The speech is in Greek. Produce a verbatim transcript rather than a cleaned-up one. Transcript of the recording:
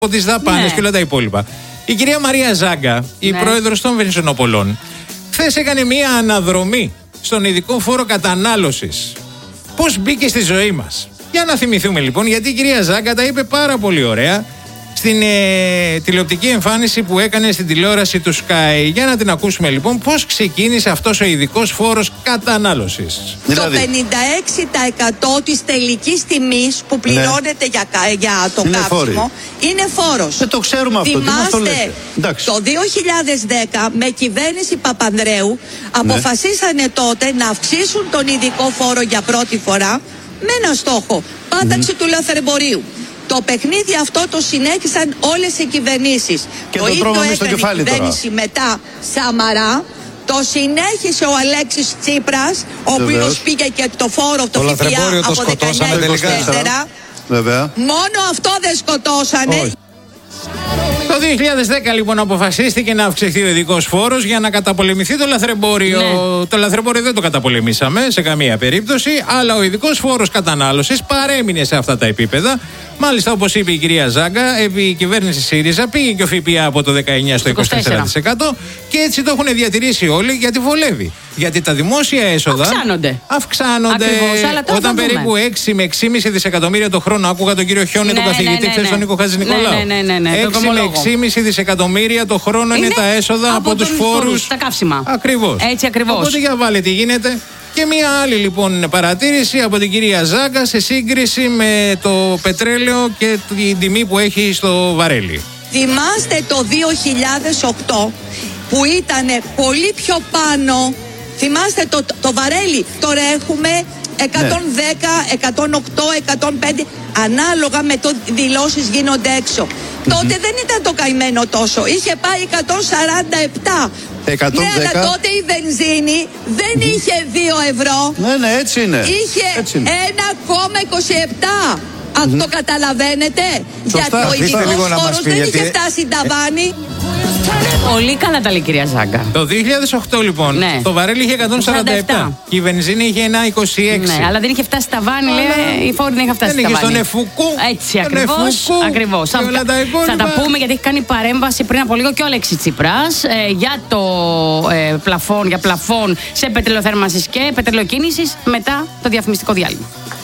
από τις δαπάνες Ναι. και όλα τα υπόλοιπα. Η κυρία Μαρία Ζάγκα, η Ναι. πρόεδρος των Βενζινοπολών, χθες έκανε μία αναδρομή στον ειδικό φόρο κατανάλωσης. Πώς μπήκε στη ζωή μας. Για να θυμηθούμε λοιπόν, γιατί η κυρία Ζάγκα τα είπε πάρα πολύ ωραία στην ε, τηλεοπτική εμφάνιση που έκανε στην τηλεόραση του Sky. Για να την ακούσουμε λοιπόν πώς ξεκίνησε αυτός ο ειδικός φόρος κατανάλωσης. Δηλαδή. Το πενήντα έξι τοις εκατό της τελικής τιμής που πληρώνεται για, κα- για το Είναι κάψιμο φόροι. είναι φόρος. Δεν το ξέρουμε αυτό. Τι μας το λέτε. Θυμάστε, Εντάξει. το δύο χιλιάδες δέκα με κυβέρνηση Παπανδρέου αποφασίσανε τότε να αυξήσουν τον ειδικό φόρο για πρώτη φορά με ένα στόχο, πάταξη του λαθρεμπορίου. Το παιχνίδι αυτό το συνέχισαν όλες οι κυβερνήσεις. Και το το ίδιο τρώμε στο έκανε η κεφάλι τώρα. κυβέρνηση μετά Σαμαρά. Το συνέχισε ο Αλέξης Τσίπρας, ο Βεβαίως. οποίος πήγε και το φόρο, το λαθρεμπόριο ΦΠΑ το από σκοτώσαμε δεκαεννιά τελικά. είκοσι τέσσερα. Βέβαια. Μόνο αυτό δεν σκοτώσανε. Όχι. Το δύο χιλιάδες δέκα λοιπόν αποφασίστηκε να αυξηθεί ο ειδικός φόρος για να καταπολεμηθεί το λαθρεμπόριο. Ναι. Το λαθρεμπόριο δεν το καταπολεμήσαμε σε καμία περίπτωση, αλλά ο ειδικός φόρος κατανάλωσης παρέμεινε σε αυτά τα επίπεδα. Μάλιστα, όπως είπε η κυρία Ζάγκα, επί η κυβέρνηση ΣΥΡΙΖΑ πήγε και ο ΦΠΑ από το δεκαεννιά στο είκοσι τέσσερα τοις εκατό και έτσι το έχουν διατηρήσει όλοι, γιατί βολεύει. Γιατί τα δημόσια έσοδα Αυξάνονται. αυξάνονται. Ακριβώς, αλλά τώρα Όταν θα δούμε. περίπου έξι με έξι κόμμα πέντε δισεκατομμύρια το χρόνο, άκουγα τον κύριο Χιόνι, Ναι, τον καθηγητή, ναι, ναι, χθες ναι. τον Νίκο Χατζηνικολάου. Ναι, ναι, ναι, ναι, τον έξι με οικονομολόγο. έξι κόμμα πέντε δισεκατομμύρια το χρόνο είναι, Είναι τα έσοδα από, από τους τους φόρους. φόρους, τα καύσιμα. Ακριβώς. Έτσι ακριβώς. Οπότε για βάλε τι γίνεται. Και μία άλλη λοιπόν παρατήρηση από την κυρία Ζάγκα σε σύγκριση με το πετρέλαιο και την τιμή που έχει στο βαρέλι. Θυμάστε το δύο χιλιάδες οκτώ που ήταν πολύ πιο πάνω. Θυμάστε το, το βαρέλι. Τώρα έχουμε εκατόν δέκα, εκατόν οκτώ, εκατόν πέντε. Ανάλογα με το δηλώσεις γίνονται έξω. Τότε δεν ήταν το καημένο τόσο. Είχε πάει εκατόν σαράντα επτά. εκατόν δέκα. Ναι, αλλά τότε η βενζίνη δεν είχε δύο ευρώ. Ναι, ναι, έτσι είναι. Είχε Έτσι είναι. ένα κόμμα είκοσι επτά. Αν το καταλαβαίνετε. Γιατί ο Αφήστε ειδικός λίγο να μας φόρος πει, δεν γιατί- είχε φτάσει ταβάνι. Πολύ καλά τα λέει η κυρία Ζάγκα. Το δύο χιλιάδες οκτώ λοιπόν Ναι. το βαρέλι είχε εκατόν σαράντα επτά σαράντα επτά. και η βενζίνη είχε ένα είκοσι έξι. Ναι, αλλά δεν είχε φτάσει τα βάνη, λέει, η φόρη δεν είχε φτάσει δεν τα είχε βάνη. στον Εφουκού, Έτσι τον ακριβώς. Εφουκού Ακριβώς. και Θα, όλα τα θα υπόλοιπα. τα πούμε, γιατί έχει κάνει παρέμβαση πριν από λίγο και ο Αλέξης Τσίπρας ε, για το ε, πλαφόν, για πλαφόν σε πετρελαιοθέρμανσης και πετρελαιοκίνησης μετά το διαφημιστικό διάλειμμα.